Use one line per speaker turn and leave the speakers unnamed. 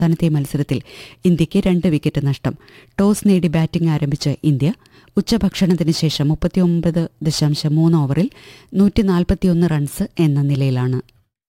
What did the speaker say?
അവസാനത്തെ മത്സരത്തിൽ ഇന്ത്യയ്ക്ക് 2 വിക്കറ്റ് നഷ്ടം. ടോസ് നേടി ബാറ്റിംഗ് ആരംഭിച്ച ഇന്ത്യ ഉച്ചഭക്ഷണത്തിന് ശേഷം 39.3 ഓവറിൽ 141 റൺസ് എന്ന നിലയിലാണ്.